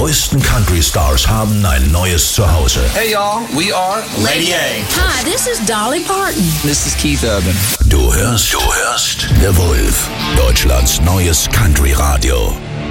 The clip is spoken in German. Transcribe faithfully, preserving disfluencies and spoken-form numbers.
größten Country-Stars haben ein neues Zuhause. Hey y'all, we are Lady A. Hi, this is Dolly Parton. This is Keith Urban. Du hörst, du hörst The Wolf, Deutschlands neues Country-Radio.